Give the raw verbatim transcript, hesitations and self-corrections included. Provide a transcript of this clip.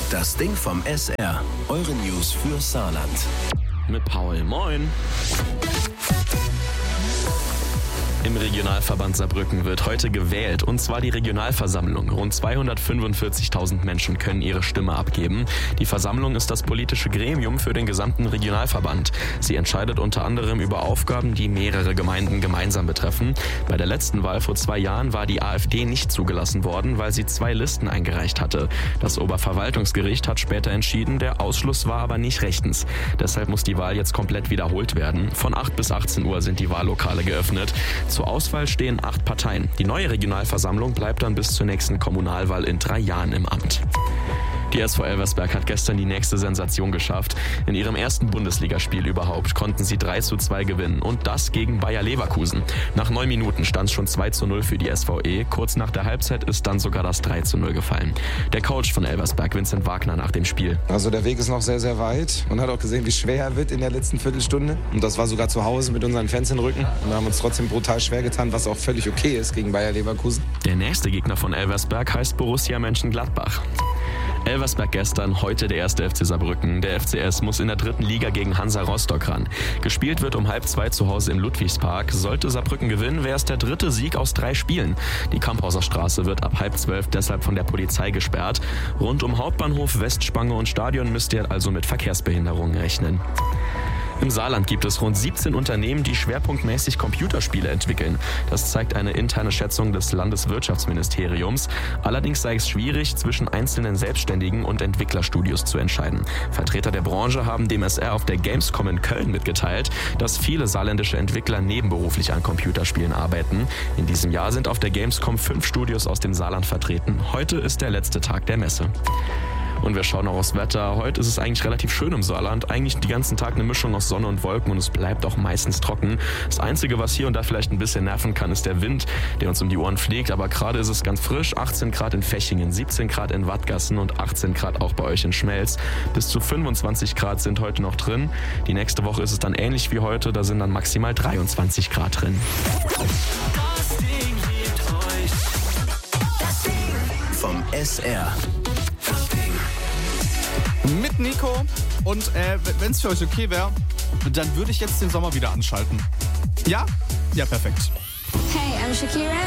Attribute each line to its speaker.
Speaker 1: Das Ding vom S R. Eure News für Saarland.
Speaker 2: Mit Paul. Moin. Im Regionalverband Saarbrücken wird heute gewählt, und zwar die Regionalversammlung. Rund zweihundertfünfundvierzigtausend Menschen können ihre Stimme abgeben. Die Versammlung ist das politische Gremium für den gesamten Regionalverband. Sie entscheidet unter anderem über Aufgaben, die mehrere Gemeinden gemeinsam betreffen. Bei der letzten Wahl vor zwei Jahren war die AfD nicht zugelassen worden, weil sie zwei Listen eingereicht hatte. Das Oberverwaltungsgericht hat später entschieden, der Ausschluss war aber nicht rechtens. Deshalb muss die Wahl jetzt komplett wiederholt werden. Von acht bis achtzehn Uhr sind die Wahllokale geöffnet. Zur Auswahl stehen acht Parteien. Die neue Regionalversammlung bleibt dann bis zur nächsten Kommunalwahl in drei Jahren im Amt. Die S V Elversberg hat gestern die nächste Sensation geschafft. In ihrem ersten Bundesligaspiel überhaupt konnten sie drei zu zwei gewinnen, und das gegen Bayer Leverkusen. Nach neun Minuten stand es schon zwei zu null für die S V E. Kurz nach der Halbzeit ist dann sogar das drei zu null gefallen. Der Coach von Elversberg, Vincent Wagner, nach dem Spiel.
Speaker 3: Also der Weg ist noch sehr, sehr weit. Man hat auch gesehen, wie schwer er wird in der letzten Viertelstunde. Und das war sogar zu Hause mit unseren Fans im Rücken. Und wir haben uns trotzdem brutal schwer getan, was auch völlig okay ist gegen Bayer Leverkusen.
Speaker 2: Der nächste Gegner von Elversberg heißt Borussia Mönchengladbach. Elversberg gestern, heute der erste F C Saarbrücken. Der F C S muss in der dritten Liga gegen Hansa Rostock ran. Gespielt wird um halb zwei zu Hause im Ludwigspark. Sollte Saarbrücken gewinnen, wäre es der dritte Sieg aus drei Spielen. Die Kamphauser Straße wird ab halb zwölf deshalb von der Polizei gesperrt. Rund um Hauptbahnhof, Westspange und Stadion müsst ihr also mit Verkehrsbehinderungen rechnen. Im Saarland gibt es rund siebzehn Unternehmen, die schwerpunktmäßig Computerspiele entwickeln. Das zeigt eine interne Schätzung des Landeswirtschaftsministeriums. Allerdings sei es schwierig, zwischen einzelnen Selbstständigen und Entwicklerstudios zu entscheiden. Vertreter der Branche haben dem S R auf der Gamescom in Köln mitgeteilt, dass viele saarländische Entwickler nebenberuflich an Computerspielen arbeiten. In diesem Jahr sind auf der Gamescom fünf Studios aus dem Saarland vertreten. Heute ist der letzte Tag der Messe. Und wir schauen noch aufs Wetter. Heute ist es eigentlich relativ schön im Saarland. Eigentlich den ganzen Tag eine Mischung aus Sonne und Wolken, und es bleibt auch meistens trocken. Das Einzige, was hier und da vielleicht ein bisschen nerven kann, ist der Wind, der uns um die Ohren fliegt. Aber gerade ist es ganz frisch. achtzehn Grad in Fechingen, siebzehn Grad in Wattgassen und achtzehn Grad auch bei euch in Schmelz. Bis zu fünfundzwanzig Grad sind heute noch drin. Die nächste Woche ist es dann ähnlich wie heute. Da sind dann maximal dreiundzwanzig Grad drin.
Speaker 1: Das Ding hebt euch. Das Ding vom S R.
Speaker 4: Mit Nico, und äh, wenn es für euch okay wäre, dann würde ich jetzt den Sommer wieder anschalten. Ja? Ja, perfekt.
Speaker 5: Hey, I'm Shakira.